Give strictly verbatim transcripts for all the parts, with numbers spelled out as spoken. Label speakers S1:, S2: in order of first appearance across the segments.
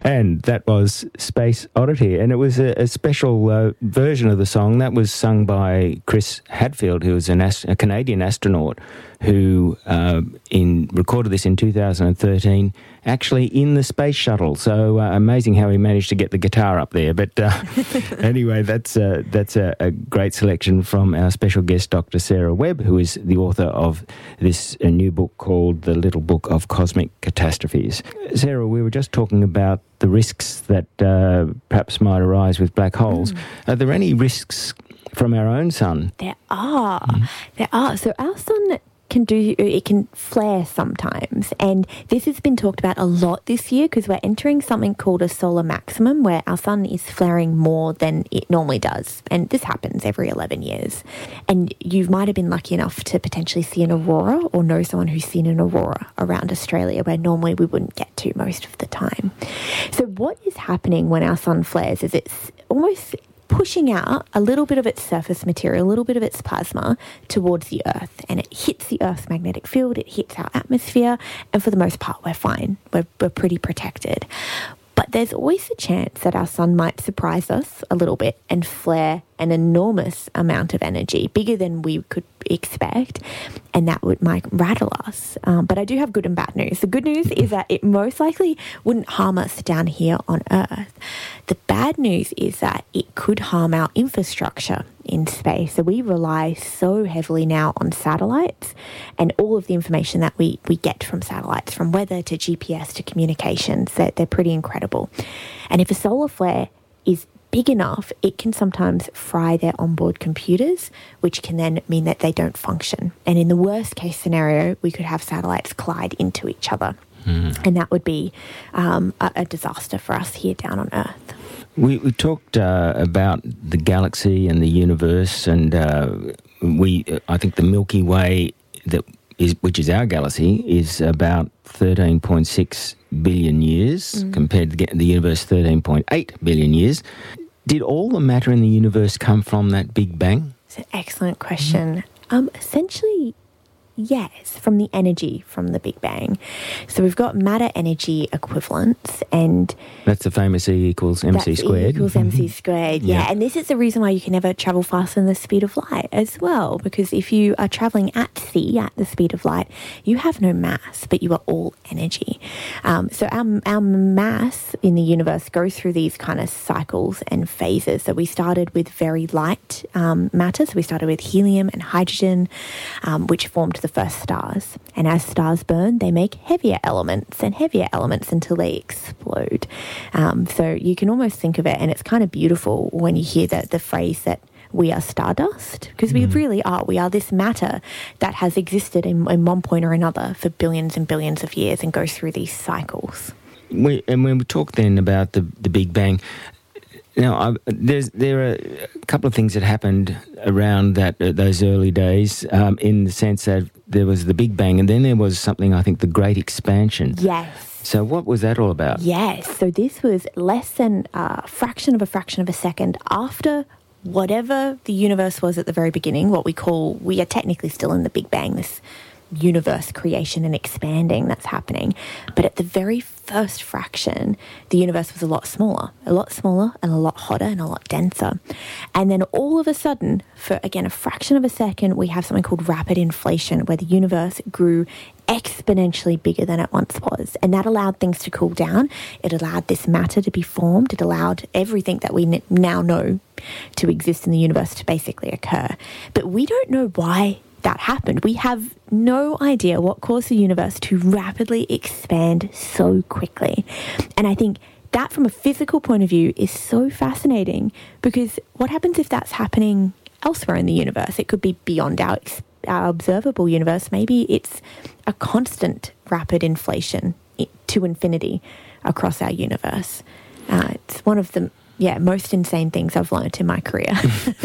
S1: And that was Space Oddity. And it was a, a special uh, version of the song that was sung by Chris Hadfield, who was an ast- a Canadian astronaut who uh, in recorded this in two thousand thirteen, actually in the space shuttle. So uh, amazing how he managed to get the guitar up there. But uh, anyway, that's, uh, that's a, a great selection from our special guest, Doctor Sarah Webb, who is the author of this uh, new book called The Little Book of Cosmic Catastrophes. Sarah, we were just talking about the risks that uh, perhaps might arise with black holes. Mm. Are there any risks from our own sun?
S2: There are. Mm. There are. So our sun can do, it can flare sometimes, and this has been talked about a lot this year because we're entering something called a solar maximum where our sun is flaring more than it normally does, and this happens every eleven years. And you might have been lucky enough to potentially see an aurora or know someone who's seen an aurora around Australia where normally we wouldn't get to most of the time. So what is happening when our sun flares is it's almost pushing out a little bit of its surface material, a little bit of its plasma towards the Earth, and it hits the Earth's magnetic field, it hits our atmosphere, and for the most part we're fine. We're, we're pretty protected. But there's always a chance that our sun might surprise us a little bit and flare an enormous amount of energy, bigger than we could expect, and that would might rattle us. Um, but I do have good and bad news. The good news is that it most likely wouldn't harm us down here on Earth. The bad news is that it could harm our infrastructure in space. So we rely so heavily now on satellites and all of the information that we, we get from satellites, from weather to G P S to communications. They're, they're pretty incredible. And if a solar flare is big enough, it can sometimes fry their onboard computers, which can then mean that they don't function. And in the worst case scenario, we could have satellites collide into each other. Mm. And that would be um, a, a disaster for us here down on Earth.
S1: We, we talked uh, about the galaxy and the universe, and uh, we, uh, I think the Milky Way, that is, which is our galaxy, is about thirteen point six billion years mm. compared to the universe, thirteen point eight billion years. Did all the matter in the universe come from that Big Bang?
S2: It's an excellent question. Mm. Um, essentially, yes, from the energy from the Big Bang. So we've got matter-energy equivalents, and
S1: that's the famous E equals mc squared.
S2: E equals mc squared, yeah. yeah. And this is the reason why you can never travel faster than the speed of light as well, because if you are travelling at sea at the speed of light, you have no mass, but you are all energy. Um, so our, our mass in the universe goes through these kind of cycles and phases. So we started with very light um, matter. So we started with helium and hydrogen, um, which formed the first stars. And as stars burn, they make heavier elements and heavier elements until they explode. Um, so you can almost think of it, and it's kind of beautiful when you hear the, the phrase that we are stardust, because mm. we really are. We are this matter that has existed in, in one point or another for billions and billions of years and goes through these cycles.
S1: We, and when we talk then about the, the Big Bang, now, I, there's, there are a couple of things that happened around that uh, those early days, um, in the sense that there was the Big Bang, and then there was something, I think, the Great Expansion.
S2: Yes.
S1: So what was that all about?
S2: Yes. So this was less than a fraction of a fraction of a second after whatever the universe was at the very beginning, what we call, we are technically still in the Big Bang, this universe creation and expanding that's happening. But at the very first fraction, the universe was a lot smaller, a lot smaller and a lot hotter and a lot denser. And then all of a sudden, for again a fraction of a second, we have something called rapid inflation, where the universe grew exponentially bigger than it once was. And that allowed things to cool down. It allowed this matter to be formed. It allowed everything that we n- now know to exist in the universe to basically occur. But we don't know why that happened. We have no idea what caused the universe to rapidly expand so quickly. And I think that from a physical point of view is so fascinating, because what happens if that's happening elsewhere in the universe? It could be beyond our, our observable universe. Maybe it's a constant rapid inflation to infinity across our universe. Uh, it's one of the yeah, most insane things I've learnt in my career.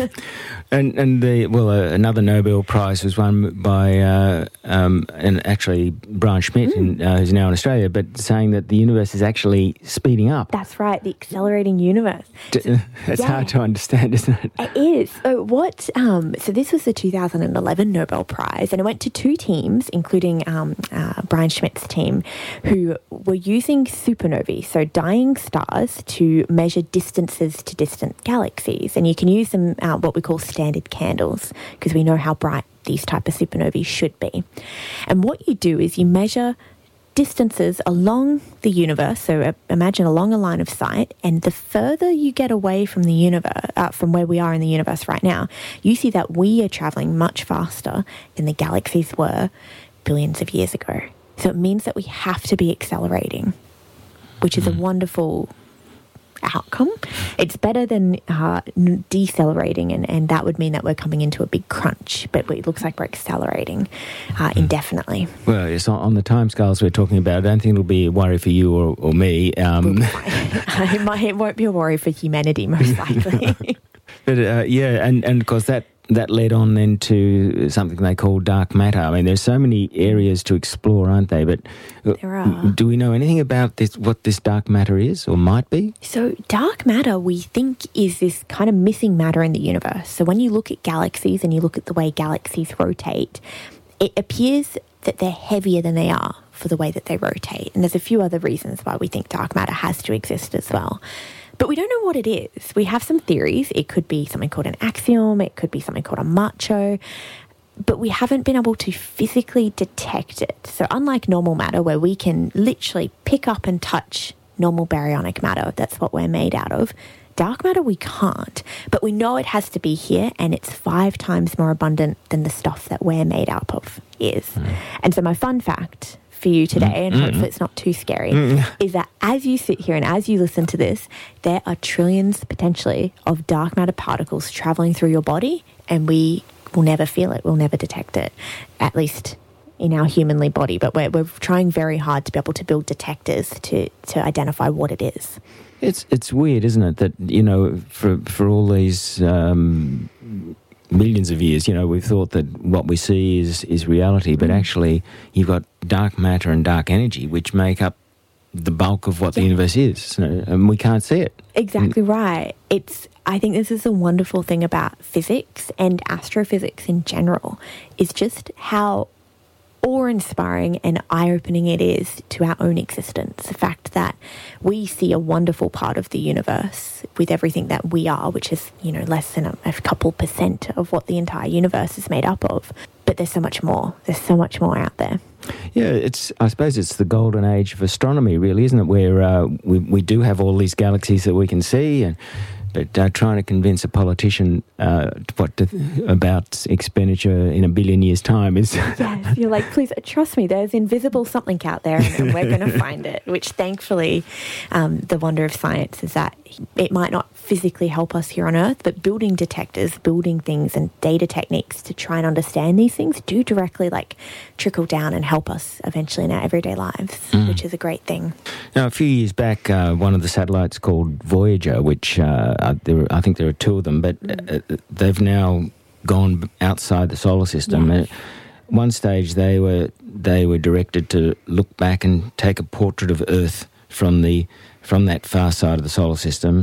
S1: and and the well, uh, another Nobel Prize was won by uh, um, and actually Brian Schmidt, mm. in, uh, who's now in Australia, but saying that the universe is actually speeding up.
S2: That's right, the accelerating universe.
S1: D- so, it's yeah. hard to understand, isn't it?
S2: It is. So what? Um, so this was the two thousand eleven Nobel Prize, and it went to two teams, including um, uh, Brian Schmidt's team, who were using supernovae, so dying stars, to measure distances to distant galaxies. And you can use them, uh, what we call standard candles, because we know how bright these type of supernovae should be. And what you do is you measure distances along the universe. So uh, imagine along a line of sight, and the further you get away from the universe, uh, from where we are in the universe right now, you see that we are traveling much faster than the galaxies were billions of years ago. So it means that we have to be accelerating, which is a wonderful outcome. It's better than uh, decelerating, and, and that would mean that we're coming into a big crunch, but it looks like we're accelerating uh, indefinitely.
S1: Well, it's on, on the timescales we're talking about. I don't think it'll be a worry for you or, or me. Um.
S2: it, might, it won't be a worry for humanity, most likely.
S1: But uh, yeah, and, and of course that that led on then to something they call dark matter. I mean, there's so many areas to explore, aren't they? But
S2: there are.
S1: Do we know anything about this? What this dark matter is, or might be?
S2: So, dark matter, we think, is this kind of missing matter in the universe. So, when you look at galaxies and you look at the way galaxies rotate, it appears that they're heavier than they are for the way that they rotate. And there's a few other reasons why we think dark matter has to exist as well. But we don't know what it is. We have some theories. It could be something called an axiom. It could be something called a macho. But we haven't been able to physically detect it. So unlike normal matter, where we can literally pick up and touch normal baryonic matter, that's what we're made out of, dark matter we can't. But we know it has to be here, and it's five times more abundant than the stuff that we're made up of is. Mm. And so my fun fact for you today, and mm-hmm. hopefully it's not too scary, mm-hmm. is that as you sit here and as you listen to this, there are trillions potentially of dark matter particles traveling through your body, and we will never feel it, we'll never detect it, at least in our humanly body. But we're, we're trying very hard to be able to build detectors to, to identify what it is.
S1: It's it's weird, isn't it, that, you know, for, for all these um, millions of years, you know, we've thought that what we see is, is reality, but actually you've got dark matter and dark energy, which make up the bulk of what yeah. the universe is, so, and we can't see it.
S2: Exactly right. It's. I think this is a wonderful thing about physics and astrophysics in general, is just how awe-inspiring and eye-opening it is to our own existence. The fact that we see a wonderful part of the universe with everything that we are, which is, you know, less than a, a couple percent of what the entire universe is made up of. But there's so much more. There's so much more out there.
S1: Yeah, it's. I suppose it's the golden age of astronomy, really, isn't it? Where uh, we we do have all these galaxies that we can see, and but uh, trying to convince a politician uh, what to, about expenditure in a billion years' time is...
S2: Yes, you're like, please, trust me, there's invisible something out there and we're going to find it, which thankfully um, the wonder of science is that it might not physically help us here on Earth, but building detectors, building things and data techniques to try and understand these things do directly like trickle down and help us eventually in our everyday lives, mm. which is a great thing.
S1: Now, a few years back, uh, one of the satellites called Voyager, which uh, there, I think there are two of them, but mm. uh, they've now gone outside the solar system.
S2: Yes.
S1: At one stage, they were they were directed to look back and take a portrait of Earth from the from that far side of the solar system,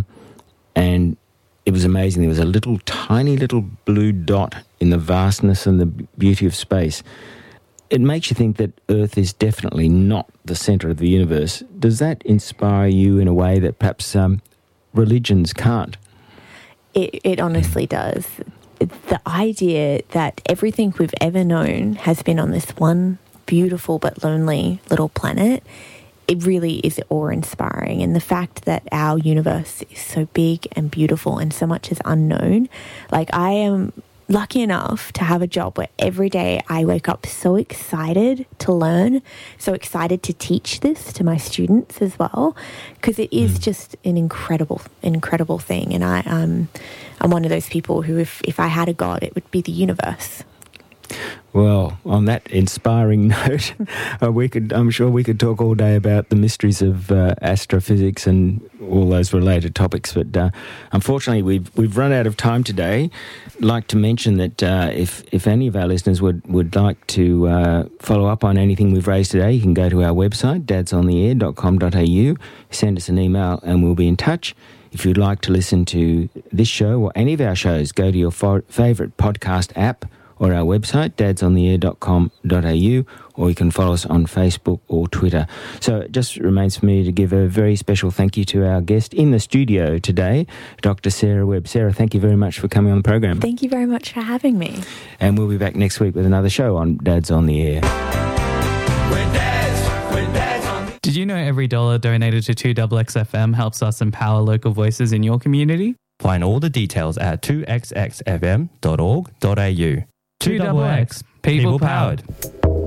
S1: and it was amazing. There was a little, tiny little blue dot in the vastness and the beauty of space. It makes you think that Earth is definitely not the centre of the universe. Does that inspire you in a way that perhaps um, religions can't?
S2: It, it honestly does. The idea that everything we've ever known has been on this one beautiful but lonely little planet, it really is awe-inspiring. And the fact that our universe is so big and beautiful and so much is unknown. Like, I am lucky enough to have a job where every day I wake up so excited to learn, so excited to teach this to my students as well, because it is just an incredible, incredible thing. And I, um, I'm one of those people who, if, if I had a God, it would be the universe.
S1: Well, on that inspiring note, uh, we could, I'm sure we could talk all day about the mysteries of uh, astrophysics and all those related topics. But uh, unfortunately, we've we've run out of time today. I'd like to mention that uh, if if any of our listeners would would like to uh, follow up on anything we've raised today, you can go to our website dads on the air dot com dot a u, send us an email, and we'll be in touch. If you'd like to listen to this show or any of our shows, go to your fo- favourite podcast app or our website, dads on the air dot com dot a u, or you can follow us on Facebook or Twitter. So it just remains for me to give a very special thank you to our guest in the studio today, Doctor Sarah Webb. Sarah, thank you very much for coming on the program.
S2: Thank you very much for having me.
S1: And we'll be back next week with another show on Dads on the Air.
S3: We're dads, we're dads on the- Did you know every dollar donated to two X X F M helps us empower local voices in your community?
S4: Find all the details at two x x f m dot org dot a u.
S3: two X X, people powered.